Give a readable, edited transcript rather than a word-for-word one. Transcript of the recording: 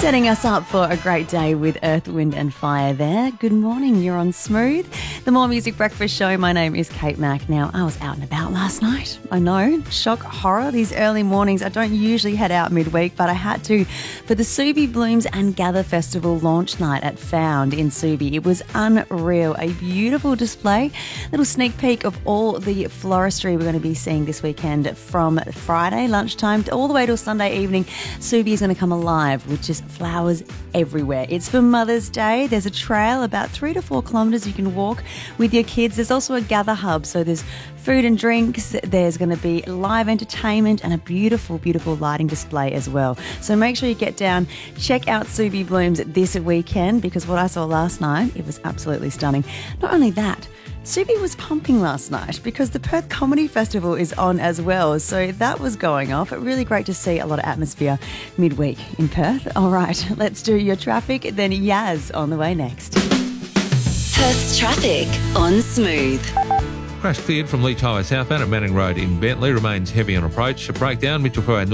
Setting us up for a great day with Earth, Wind and Fire there. Good morning, you're on Smooth, the More Music Breakfast Show. My name is Kate Mack. Now, I was out and about last night. I know, shock, horror, these early mornings. I don't usually head out midweek, but I had to for the Subi Blooms and Gather Festival launch night at Found in Subi. It was unreal, a beautiful display. Little sneak peek of all the floristry we're going to be seeing this weekend from Friday lunchtime all the way till Sunday evening. Subi is going to come alive with just flowers everywhere. It's for Mother's Day. There's a trail about 3 to 4 kilometres you can walk with your kids. There's also a gather hub, so there's food and drinks. There's going to be live entertainment and a beautiful, beautiful lighting display as well. So make sure you get down, check out Subi Blooms this weekend, because what I saw last night, it was absolutely stunning. Not only that, Subi was pumping last night because the Perth Comedy Festival is on as well. So that was going off. Really great to see a lot of atmosphere midweek in Perth. All right, let's do your traffic. Then Yaz on the way next. Perth's traffic on Smooth. Crash cleared from Leach Highway southbound at Manning Road in Bentley. Remains heavy on approach. A breakdown, Mitchell Power